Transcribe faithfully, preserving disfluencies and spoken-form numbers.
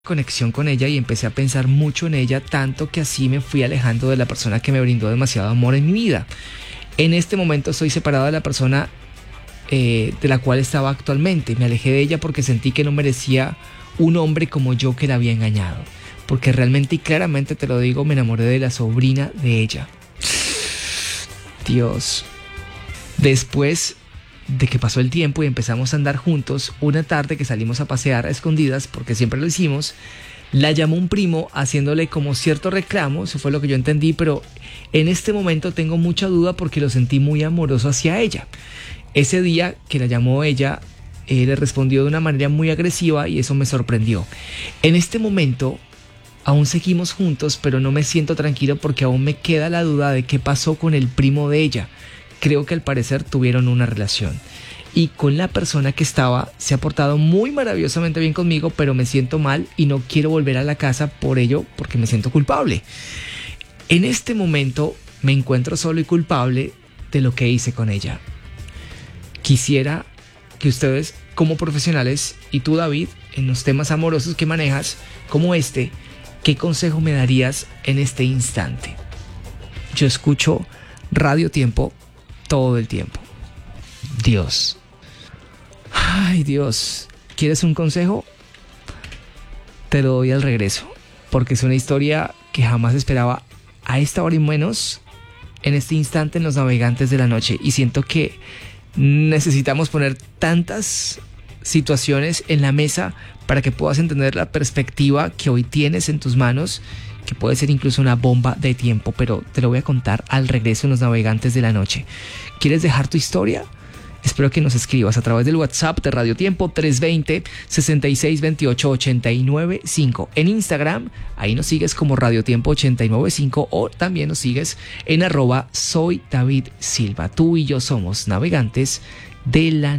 conexión con ella y empecé a pensar mucho en ella, tanto que así me fui alejando de la persona que me brindó demasiado amor en mi vida. En este momento estoy separado de la persona eh, de la cual estaba actualmente. Me alejé de ella porque sentí que no merecía un hombre como yo que la había engañado. Porque realmente y claramente te lo digo, me enamoré de la sobrina de ella. Dios. Después de que pasó el tiempo y empezamos a andar juntos, una tarde que salimos a pasear a escondidas, porque siempre lo hicimos, la llamó un primo haciéndole como cierto reclamo, eso fue lo que yo entendí, pero en este momento tengo mucha duda porque lo sentí muy amoroso hacia ella. Ese día que la llamó ella, eh, le respondió de una manera muy agresiva y eso me sorprendió. En este momento aún seguimos juntos, pero no me siento tranquilo porque aún me queda la duda de qué pasó con el primo de ella. Creo que al parecer tuvieron una relación. Y con la persona que estaba se ha portado muy maravillosamente bien conmigo, pero me siento mal y no quiero volver a la casa por ello, porque me siento culpable. En este momento me encuentro solo y culpable de lo que hice con ella. Quisiera que ustedes, como profesionales, y tú, David, en los temas amorosos que manejas, como este, ¿qué consejo me darías en este instante? Yo escucho Radio Tiempo todo el tiempo. Dios. Ay, Dios. ¿Quieres un consejo? Te lo doy al regreso, porque es una historia que jamás esperaba a esta hora y menos en este instante en Los Navegantes de la Noche. Y siento que necesitamos poner tantas situaciones en la mesa para que puedas entender la perspectiva que hoy tienes en tus manos, que puede ser incluso una bomba de tiempo, pero te lo voy a contar al regreso en Los Navegantes de la Noche. ¿Quieres dejar tu historia? Espero que nos escribas a través del WhatsApp de Radio Tiempo tres dos cero, seis seis dos ocho, ocho nueve cinco. En Instagram, ahí nos sigues como Radio Tiempo ochenta y nueve cinco, o también nos sigues en arroba soy David Silva. Tú y yo somos Navegantes de la Noche.